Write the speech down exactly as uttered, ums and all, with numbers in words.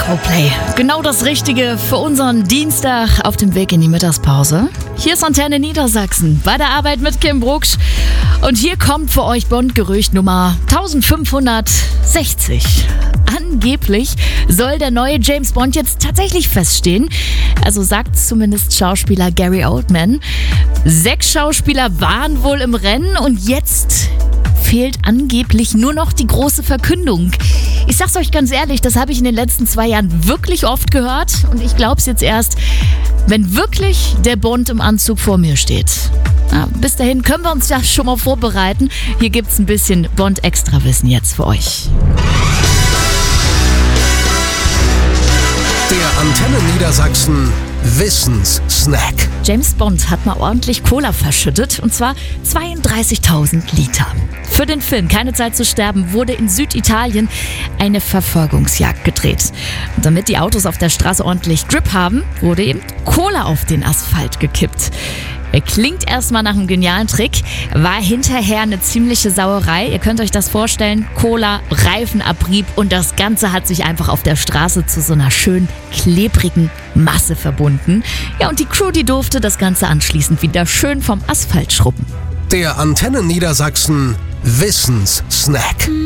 Coldplay. Genau das Richtige für unseren Dienstag auf dem Weg in die Mittagspause. Hier ist Antenne Niedersachsen bei der Arbeit mit Kim Brucksch. Und hier kommt für euch Bond-Gerücht Nummer fünfzehnhundertsechzig. Angeblich soll der neue James Bond jetzt tatsächlich feststehen. Also sagt zumindest Schauspieler Gary Oldman. Sechs Schauspieler waren wohl im Rennen und jetzt fehlt angeblich nur noch die große Verkündung. Ich sag's euch ganz ehrlich, das habe ich in den letzten zwei Jahren wirklich oft gehört und ich glaub's jetzt erst, wenn wirklich der Bond im Anzug vor mir steht. Na, bis dahin können wir uns ja schon mal vorbereiten. Hier gibt's ein bisschen Bond-Extra-Wissen jetzt für euch. Der Antenne Niedersachsen Wissenssnack. James Bond hat mal ordentlich Cola verschüttet, und zwar zweiunddreißigtausend Liter. Für den Film Keine Zeit zu sterben wurde in Süditalien eine Verfolgungsjagd gedreht. Und damit die Autos auf der Straße ordentlich Grip haben, wurde eben Cola auf den Asphalt gekippt. Klingt erstmal nach einem genialen Trick, war hinterher eine ziemliche Sauerei. Ihr könnt euch das vorstellen, Cola, Reifenabrieb und das Ganze hat sich einfach auf der Straße zu so einer schön klebrigen Masse verbunden. Ja, und die Crew, die durfte das Ganze anschließend wieder schön vom Asphalt schrubben. Der Antenne Niedersachsen Wissenssnack.